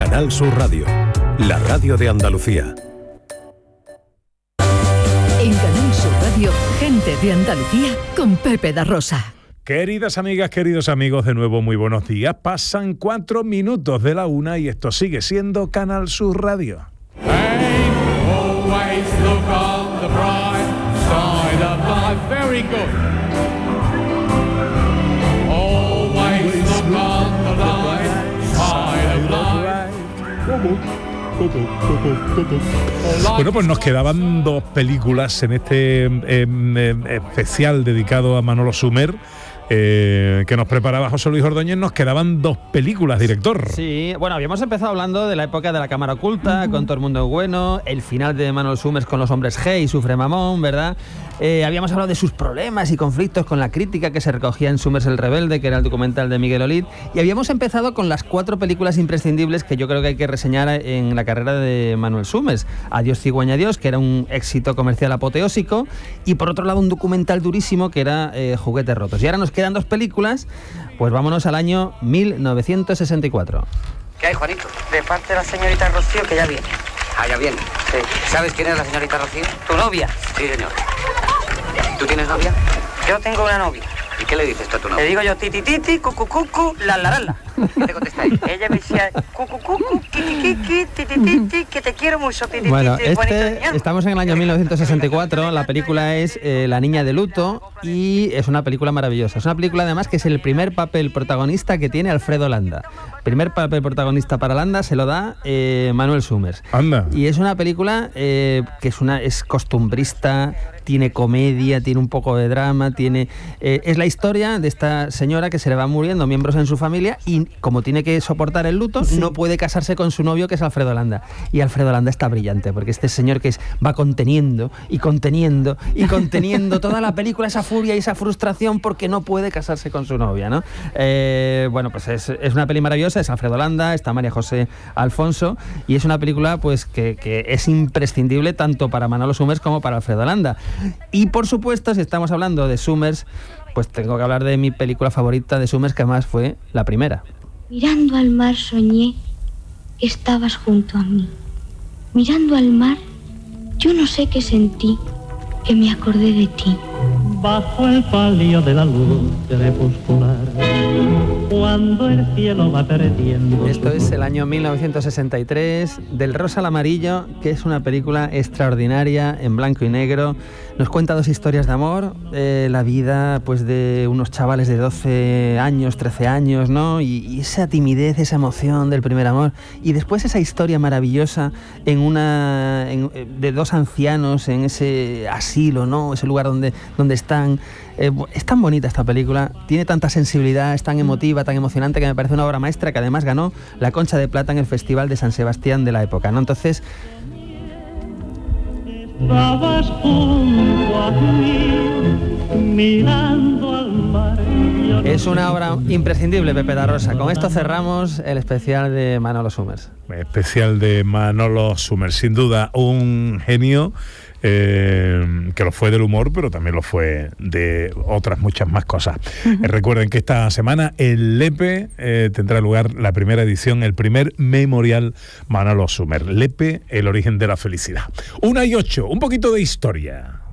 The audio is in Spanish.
Canal Sur Radio, la radio de Andalucía. En Canal Sur Radio, gente de Andalucía con Pepe da Rosa. Queridas amigas, queridos amigos, de nuevo muy buenos días. Pasan 4 minutos de la 1 y esto sigue siendo Canal Sur Radio. Hey, always look on the bright side of life. Very good. Always look on the light side of life. Bueno, pues nos quedaban 2 películas en este especial dedicado a Manolo Sumer. Que nos preparaba José Luis Ordóñez. Nos quedaban 2 películas, director. Sí, bueno, habíamos empezado hablando de la época de la cámara oculta, con Todo el mundo es bueno, el final de Manolo Sumer con Los hombres G y Sufre Mamón, ¿verdad? Habíamos hablado de sus problemas y conflictos con la crítica que se recogía en Sumers el Rebelde, que era el documental de Miguel Olid, y habíamos empezado con las 4 películas imprescindibles que yo creo que hay que reseñar en la carrera de Manuel Sumers. Adiós cigüeña adiós, que era un éxito comercial apoteósico, y por otro lado un documental durísimo que era Juguetes rotos. Y ahora nos quedan 2 películas, pues vámonos al año 1964. ¿Qué hay, Juanito? De parte de la señorita Rocío, que ya viene. Ah, ya viene. Sí. ¿Sabes quién es la señorita Rocío? ¿Tu novia? Sí, señor. ¿Tú tienes novia? Yo tengo una novia. ¿Y qué le dices tú a tu novia? Le digo yo titi titi, cucu cucu, la la la la. ¿Qué te contesta ella? Ella me decía cucu cucu, kiki kiki, titi titi, que te quiero mucho, titi Bueno, titi, bonito niño. estamos en el año 1964, la película es La niña de luto y es una película maravillosa. Es una película además que es el primer papel protagonista que tiene Alfredo Landa. Primer papel protagonista para Landa se lo da Manuel Sumers. Anda. Y es una película que es costumbrista, tiene comedia, tiene un poco de drama, es la historia de esta señora que se le van muriendo miembros en su familia y como tiene que soportar el luto, no puede casarse con su novio, que es Alfredo Landa. Y Alfredo Landa está brillante, porque este señor que va conteniendo y conteniendo y conteniendo toda la película, esa furia y esa frustración porque no puede casarse con su novia, ¿no? Bueno, pues es una peli maravillosa, es Alfredo Landa, está María José Alfonso, y es una película pues que es imprescindible tanto para Manolo Sumers como para Alfredo Landa. Y por supuesto, si estamos hablando de Sumers, pues tengo que hablar de mi película favorita de Sumers, que además fue la primera. Mirando al mar soñé que estabas junto a mí. Mirando al mar, yo no sé qué sentí, que me acordé de ti. Bajo el palio de la luz crepuscular, cuando el cielo va perdiendo. Esto es el año 1963, Del rosa al amarillo, que es una película extraordinaria, en blanco y negro. Nos cuenta 2 historias de amor, la vida pues de unos chavales de 12 años, 13 años, ¿no? Y esa timidez, esa emoción del primer amor. Y después esa historia maravillosa de 2 ancianos en ese asilo, ¿no? Ese lugar donde están. Es tan bonita esta película, tiene tanta sensibilidad, es tan emotiva, tan emocionante, que me parece una obra maestra, que además ganó la Concha de Plata en el Festival de San Sebastián de la época, ¿no? Entonces, estabas junto a mí, mirando al mar. es una obra imprescindible, Pepe da Rosa. Con esto cerramos el especial de Manolo Sumers. Especial de Manolo Sumers, sin duda un genio. Que lo fue del humor, pero también lo fue de otras muchas más cosas. Recuerden que esta semana en Lepe tendrá lugar la primera edición, el primer memorial Manolo Sumer. Lepe, el origen de la felicidad. 1:08, un poquito de historia.